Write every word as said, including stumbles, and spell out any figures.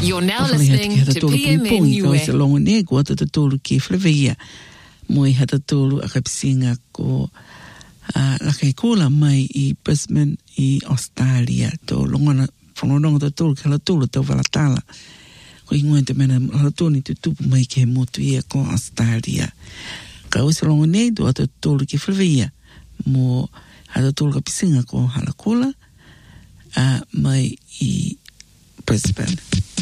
You're now listening to P M N U E. Ko longo ne ko ta tolu ki Flavia. Moi hata tolu akapisinga ko la kai kula mai I Brisbane I Australia to longo fononongo ta tolu kala tolu to valatala. Ko ingoente mena la toni tu tupu mai ke motu ia ko Australia. Ka usa longo ne do ta tolu ki Flavia. Mo hata tolu kapisinga ko halakula. Uh, mai I Brisbane.